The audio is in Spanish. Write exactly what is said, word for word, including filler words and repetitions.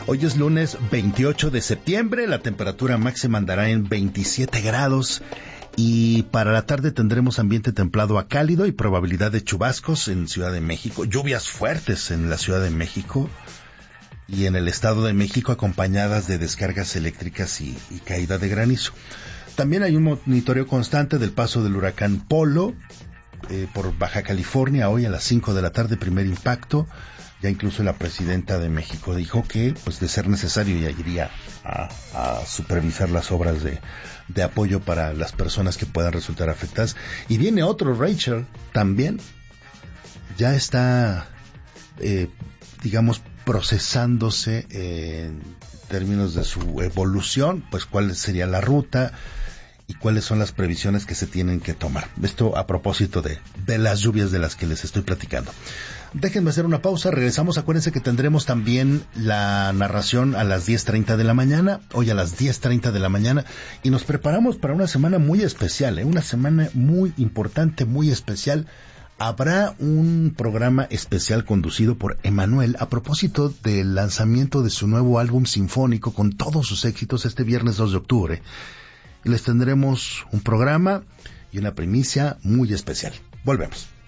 Hoy es lunes veintiocho de septiembre, la temperatura máxima andará en veintisiete grados y para la tarde tendremos ambiente templado a cálido y probabilidad de chubascos en Ciudad de México, lluvias fuertes en la Ciudad de México y en el Estado de México acompañadas de descargas eléctricas y, y caída de granizo. También hay un monitoreo constante del paso del huracán Polo eh, por Baja California hoy a las cinco de la tarde, primer impacto. Ya incluso la presidenta de México dijo que, pues de ser necesario, ya iría a, a supervisar las obras de, de apoyo para las personas que puedan resultar afectadas. Y viene otro, Rachel, también. Ya está, eh, digamos, procesándose eh, en términos de su evolución, pues cuál sería la ruta y cuáles son las previsiones que se tienen que tomar. Esto a propósito de, de las lluvias de las que les estoy platicando. Déjenme hacer una pausa, regresamos. Acuérdense que tendremos también la narración a las diez treinta de la mañana, hoy a las diez treinta de la mañana, y nos preparamos para una semana muy especial, ¿eh? Una semana muy importante, muy especial. Habrá un programa especial conducido por Emanuel a propósito del lanzamiento de su nuevo álbum sinfónico con todos sus éxitos este viernes dos de octubre. Y les tendremos un programa y una primicia muy especial. Volvemos.